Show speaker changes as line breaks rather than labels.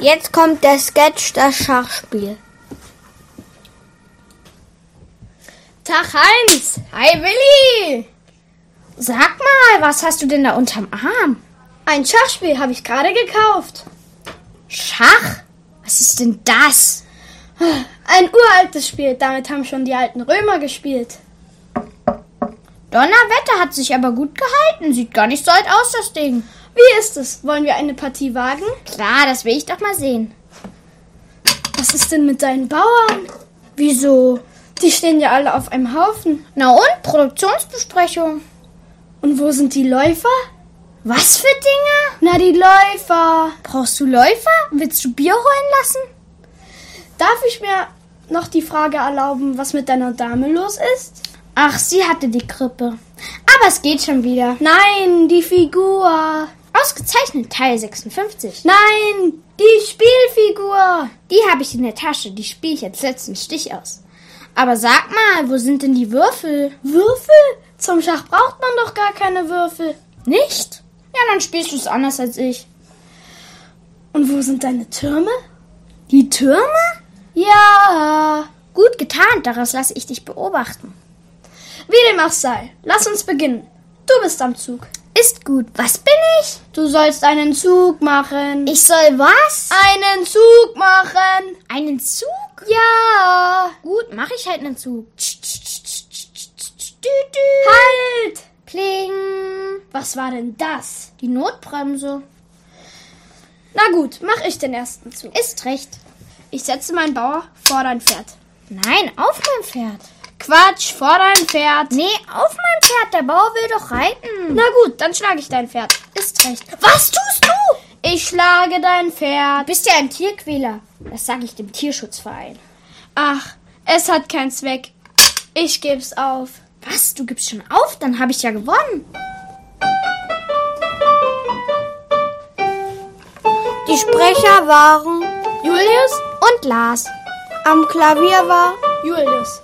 Jetzt kommt der Sketch, das Schachspiel.
Tag Heinz. Hi Willi. Sag mal, was hast du denn da unterm Arm?
Ein Schachspiel habe ich gerade gekauft.
Schach? Was ist denn das?
Ein uraltes Spiel, damit haben schon die alten Römer gespielt.
Donnerwetter, hat sich aber gut gehalten. Sieht gar nicht so alt aus, das Ding.
Wie ist es? Wollen wir eine Partie wagen?
Klar, das will ich doch mal sehen.
Was ist denn mit deinen Bauern?
Wieso?
Die stehen ja alle auf einem Haufen.
Na und? Produktionsbesprechung.
Und wo sind die Läufer?
Was für Dinge?
Na, die Läufer.
Brauchst du Läufer? Willst du Bier holen lassen?
Darf ich mir noch die Frage erlauben, was mit deiner Dame los ist?
Ach, sie hatte die Grippe. Aber es geht schon wieder.
Nein, die Figur.
Ausgezeichnet, Teil 56.
Nein, die Spielfigur.
Die habe ich in der Tasche. Die spiele ich jetzt letzten Stich aus. Aber sag mal, wo sind denn die Würfel?
Würfel? Zum Schach braucht man doch gar keine Würfel.
Nicht? Ja, dann spielst du es anders als ich.
Und wo sind deine Türme?
Die Türme?
Ja.
Gut getarnt, daraus lasse ich dich beobachten.
Wie dem auch sei, lass uns beginnen. Du bist am Zug.
Ist gut. Was bin ich?
Du sollst einen Zug machen.
Ich soll was?
Einen Zug machen.
Einen Zug?
Ja.
Gut, mache ich halt einen Zug.
Halt!
Pling.
Was war denn das?
Die Notbremse.
Na gut, mach ich den ersten Zug.
Ist recht.
Ich setze meinen Bauer vor dein Pferd.
Nein, auf mein Pferd.
Quatsch, vor dein Pferd.
Nee, auf mein Pferd. Der Bauer will doch reiten.
Na gut, dann schlage ich dein Pferd.
Ist recht. Was tust du?
Ich schlage dein Pferd.
Du bist ja ein Tierquäler. Das sage ich dem Tierschutzverein.
Ach, es hat keinen Zweck. Ich geb's auf.
Was? Du gibst schon auf? Dann habe ich ja gewonnen.
Die Sprecher waren
Julius und Lars.
Am Klavier war
Julius.